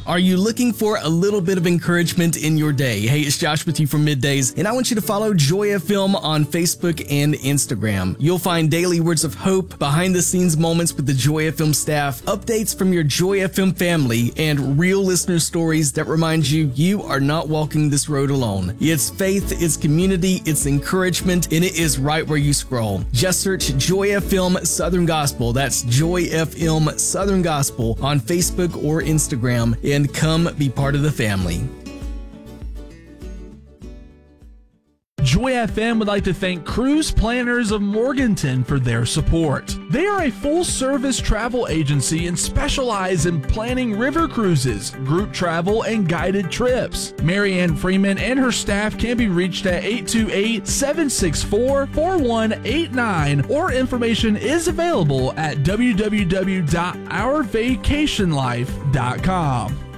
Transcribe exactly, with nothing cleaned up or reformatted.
Are you looking for a little bit of encouragement in your day? Hey, it's Josh with you from Middays, and I want you to follow Joy F M on Facebook and Instagram. You'll find daily words of hope, behind-the-scenes moments with the Joy F M staff, updates from your Joy F M family, and real listener stories that remind you you are not walking this road alone. It's faith, it's community, it's encouragement, and it is right where you scroll. Just search Joy F M Southern Gospel. That's Joy F M Southern Gospel on Facebook or Instagram, and come be part of the family. Joy F M would like to thank Cruise Planners of Morganton for their support. They are a full-service travel agency and specialize in planning river cruises, group travel, and guided trips. Mary Ann Freeman and her staff can be reached at eight two eight, seven six four, four one eight nine, or information is available at w w w dot our vacation life dot com.